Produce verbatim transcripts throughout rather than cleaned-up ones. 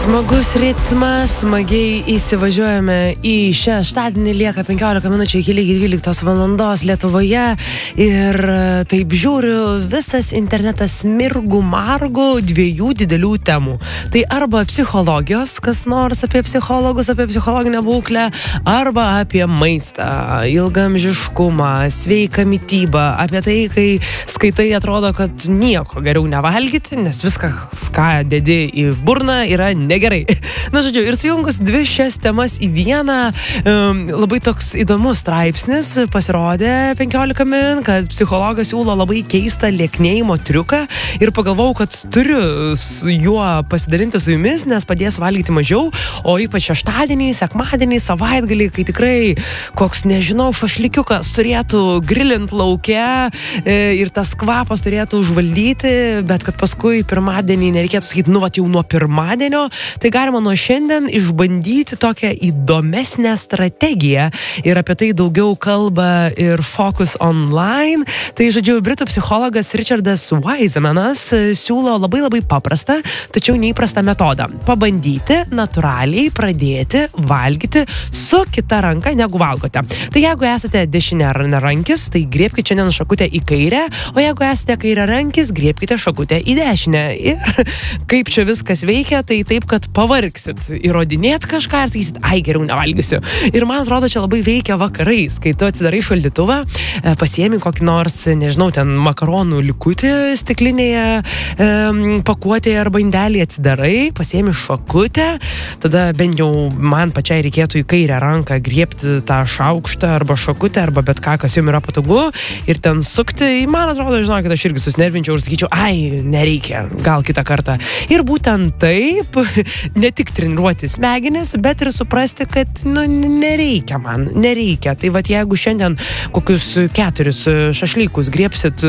Smagus ritmas, smagiai įsivažiuojame į šeštadienį, lieka penkiolika minučių iki lygiai dvyliktos valandos Lietuvoje ir taip žiūriu, visas internetas mirgu margu dviejų didelių temų. Tai arba psichologijos, kas nors apie psichologus, apie psichologinę būklę, arba apie maistą, ilgaamžiškumą, sveiką mitybą, apie tai, kai skaitai atrodo, kad nieko geriau nevalgyti, nes viskas, ką dedi į burną, yra negerai. Na, žodžiu, ir sujungus dvi šias temas į vieną, um, labai toks įdomus straipsnis pasirodė penkiolika min, kad psichologas siūlo labai keistą lieknėjimo triuką ir pagalvojau, kad turiu su juo pasidalinti su jumis, nes padės valgyti mažiau, o ypač šeštadienį, sekmadienį, savaitgalį, kai tikrai koks, nežinau, šašlikiukas turėtų grilint lauke e, ir tas kvapas turėtų užvaldyti, bet kad paskui pirmadienį nereikėtų sakyti, nu, vat jau nuo pirmadienio, tai galima nuo šiandien išbandyti tokią įdomesnę strategiją ir apie tai daugiau kalba ir Focus Online. Tai, žodžiu, britų psichologas Richardas Weisemanas siūlo labai labai paprastą, tačiau neįprastą metodą. Pabandyti natūraliai pradėti valgyti su kita ranka, negu valgote. Tai jeigu esate dešinė rankis, tai griebkite šiandien šakutę į kairę, o jeigu esate kairė rankis, griebkite šakutę į dešinę. Ir kaip čia viskas veikia, tai taip, kad pavargsit, įrodinėt kažką ir sakysit, ai, geriau nevalgysiu. Ir man atrodo, čia labai veikia vakarais, kai tu atsidarai šaldytuvą, pasiemi kokį nors, nežinau, ten makaronų likutį stiklinėje e, pakuotėje arba indelį, atsidarai, pasiemi šakutę, tada bent jau man pačiai reikėtų į kairę ranką griebti tą šaukštą arba šakutę arba bet ką, kas jums yra patogu ir ten sukti. Man atrodo, žinokit, aš irgi susnervinčiau ir sakyčiau, ai, nereikia, gal kitą kartą. Ir būtent taip, ne tik treniruoti smegenis, bet ir suprasti, kad nu, nereikia man, nereikia. Tai vat jeigu šiandien kokius keturis šašlykus griebsit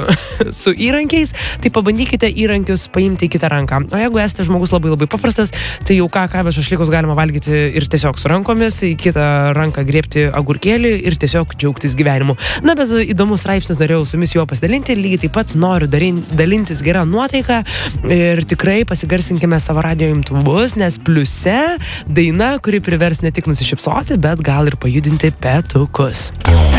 su įrankiais, tai pabandykite įrankius paimti į kitą ranką. O jeigu esate žmogus labai labai paprastas, tai jau ką, ką be šašlykus galima valgyti ir tiesiog su rankomis, į kitą ranką griebti agurkėlį ir tiesiog džiaugtis gyvenimu. Na, bet įdomus straipsnis, norėjau su jumis juo pasidalinti, lygiai taip pat noriu darin, dalintis gerą nuotaiką ir tikrai pasigarsinkime savo radijo imtuvus, nes pliuse daina, kuri privers ne tik nusišypsoti, bet gal ir pajudinti petukus.